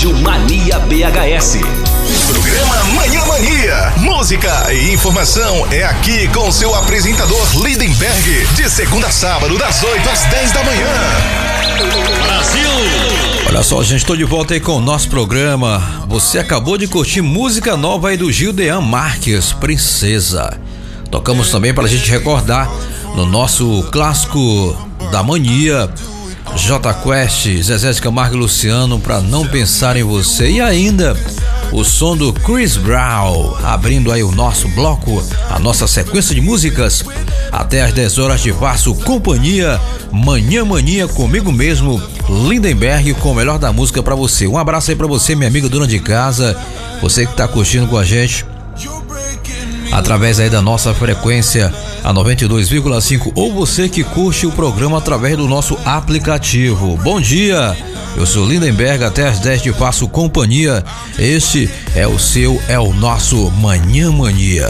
Rádio Mania BHS. Programa Manhã Mania. Música e informação é aqui com seu apresentador Lindenberg. De segunda a sábado, das 8 às 10 da manhã. Brasil! Olha só, gente, estou de volta aí com o nosso programa. Você acabou de curtir música nova aí do Gildean Marques, Princesa. Tocamos também para a gente recordar no nosso clássico da Mania, J Quest, Zezé de Camargo e Luciano, Pra Não Pensar em Você. E ainda o som do Chris Brown, abrindo aí o nosso bloco, a nossa sequência de músicas até às 10 horas de Vaso Companhia, Manhã Mania, comigo mesmo, Lindenberg, com o melhor da música pra você. Um abraço aí pra você, minha amiga dona de casa, você que tá curtindo com a gente através aí da nossa frequência, a 92,5, ou você que curte o programa através do nosso aplicativo. Bom dia, eu sou Lindenberg, até às 10 de Faço Companhia. Este é o seu, é o nosso Manhã Mania.